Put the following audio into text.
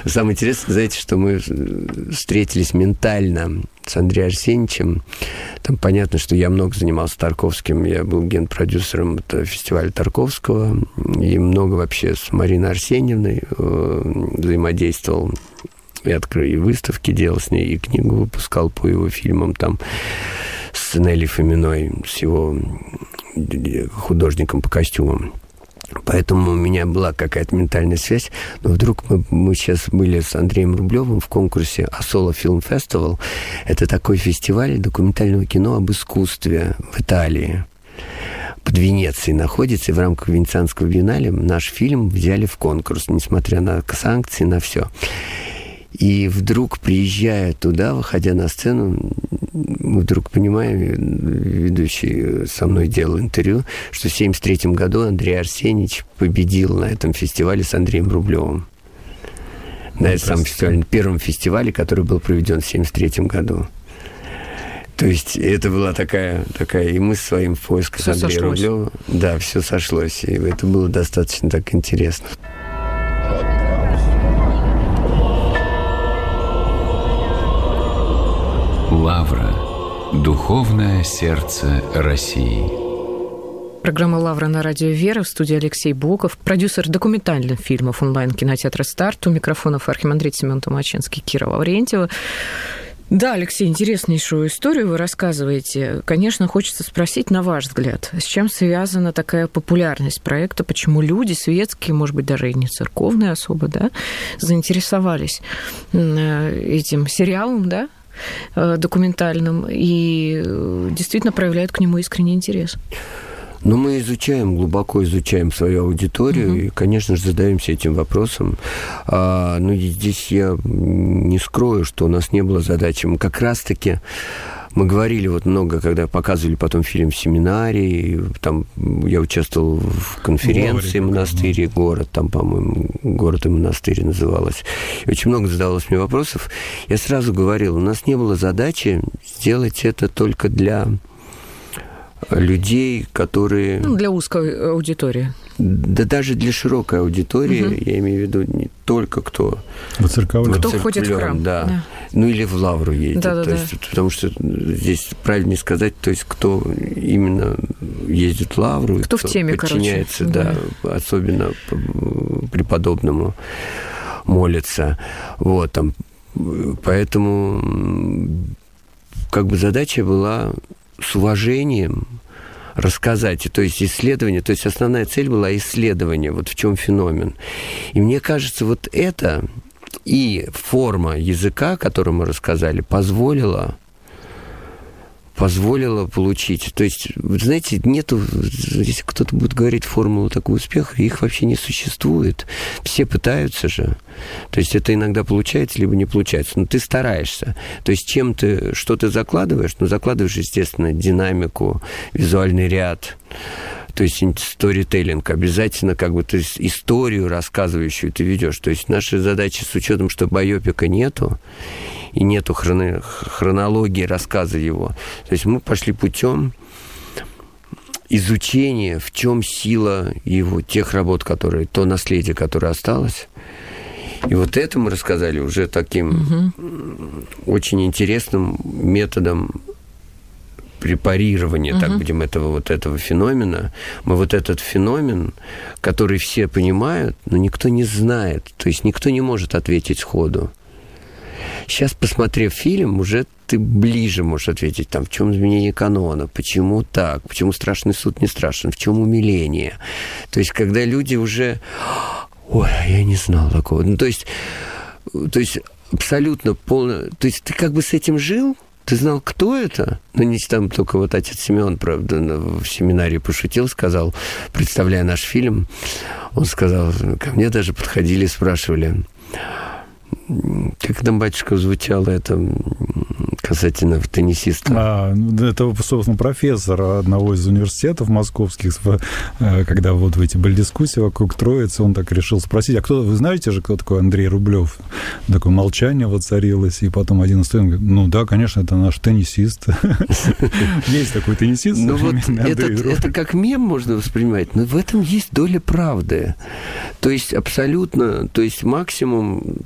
Самое интересное, знаете, что мы встретились ментально с Андреем Арсеньевичем. Там понятно, что я много занимался Тарковским. Я был генпродюсером фестиваля Тарковского. И много вообще с Мариной Арсеньевной взаимодействовал. И выставки делал с ней, и книгу выпускал по его фильмам там с Нелли Фоминой, с его художником по костюмам. Поэтому у меня была какая-то ментальная связь. Но вдруг мы сейчас были с Андреем Рублевым в конкурсе Asolo Film Festival. Это такой фестиваль документального кино об искусстве в Италии. Под Венецией находится, и в рамках Венецианского биеннале наш фильм взяли в конкурс, несмотря на санкции, на все. И вдруг, приезжая туда, выходя на сцену, мы вдруг понимаем, ведущий со мной делал интервью, что в 1973 году Андрей Арсеньевич победил на этом фестивале с Андреем Рублевым. На этом самом фестивале, первом фестивале, который был проведен в 1973 году. То есть это была такая, и мы с своим поиском с Андреем Рублевым. Да, все сошлось, и это было достаточно так интересно. Лавра. Духовное сердце России. Программа «Лавра» на радио «Вера». В студии Алексей Боков, продюсер документальных фильмов онлайн-кинотеатра «Старт». У микрофонов архимандрит Семен Томаченский, Кира Лаврентьева. Да, Алексей, интереснейшую историю вы рассказываете. Конечно, хочется спросить, на ваш взгляд, с чем связана такая популярность проекта? Почему люди светские, может быть, даже и не церковные особо, да, заинтересовались этим сериалом, да, документальным, и действительно проявляют к нему искренний интерес? Но мы глубоко изучаем свою аудиторию, и, конечно же, задаемся этим вопросом. Но здесь я не скрою, что у нас не было задачи. Мы как раз-таки... Мы говорили много, когда показывали потом фильм в семинарии, там я участвовал в конференции «Монастырь и город», там, по-моему, «Город и монастырь» называлось. И очень много задавалось мне вопросов. Я сразу говорил, у нас не было задачи сделать это только для людей, которые... для узкой аудитории. Да даже для широкой аудитории, я имею в виду не только кто... Кто ходит в храм. Да. Или в лавру едет. Есть, потому что здесь правильнее сказать, то есть кто именно ездит в лавру, кто в теме, подчиняется, особенно преподобному молится. Поэтому задача была с уважением рассказать, то есть исследование, то есть основная цель была исследование, в чем феномен. И мне кажется, это и форма языка, которую мы рассказали, позволила получить. То есть, вы знаете, нету, если кто-то будет говорить формулу такого успеха, их вообще не существует. Все пытаются же. То есть, это иногда получается, либо не получается. Но ты стараешься. То есть, что ты закладываешь? Закладываешь, естественно, динамику, визуальный ряд, то есть сторителлинг, обязательно ты историю рассказывающую ты ведешь. То есть наши задачи с учетом, что байопика нету, и нету хронологии рассказа его. То есть мы пошли путем изучения, в чем сила его, тех работ, то наследие, которое осталось. И это мы рассказали уже таким очень интересным методом препарирования, так будем, этого феномена. Мы этот феномен, который все понимают, но никто не знает. То есть никто не может ответить сходу. Сейчас, посмотрев фильм, уже ты ближе можешь ответить, в чем изменение канона, почему так, почему страшный суд не страшен, в чем умиление. То есть, когда люди уже... Ой, я не знал такого. То есть абсолютно полно... То есть, ты с этим жил, ты знал, кто это? Не там только отец Симеон, правда, в семинарии пошутил, сказал, представляя наш фильм, он сказал, ко мне даже подходили, спрашивали... Как там, батюшка, звучало это касательно теннисиста? Это, собственно, профессор одного из университетов московских, когда были дискуссии вокруг Троицы, он так решил спросить, вы знаете же, кто такой Андрей Рублев? Такое молчание воцарилось, и потом один из студентов говорит, да, конечно, это наш теннисист. Есть такой теннисист. Это как мем можно воспринимать, но в этом есть доля правды. То есть абсолютно, то есть максимум